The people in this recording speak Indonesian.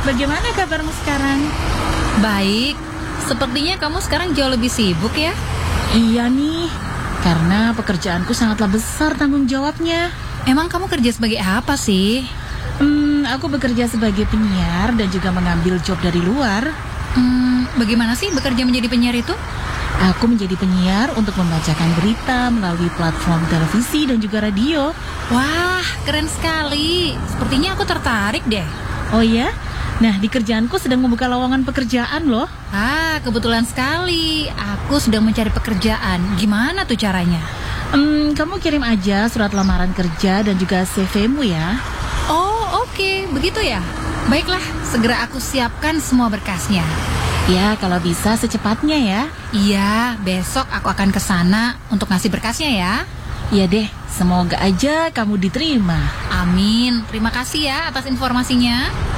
bagaimana kabarmu sekarang? Baik, sepertinya kamu sekarang jauh lebih sibuk ya? Iya nih, karena pekerjaanku sangatlah besar tanggung jawabnya. Emang kamu kerja sebagai apa sih? Aku bekerja sebagai penyiar dan juga mengambil job dari luar. Bagaimana sih bekerja menjadi penyiar itu? Aku menjadi penyiar untuk membacakan berita melalui platform televisi dan juga radio. Wah, keren sekali. Sepertinya aku tertarik deh. Oh ya? Nah, di kerjaanku sedang membuka lowongan pekerjaan loh. Kebetulan sekali. Aku sedang mencari pekerjaan. Gimana tuh caranya? Kamu kirim aja surat lamaran kerja dan juga CV-mu ya. Oh, oke. Begitu ya? Baiklah, segera aku siapkan semua berkasnya. Ya, kalau bisa secepatnya ya. Iya, besok aku akan ke sana untuk ngasih berkasnya ya. Iya deh, semoga aja kamu diterima. Amin. Terima kasih ya atas informasinya.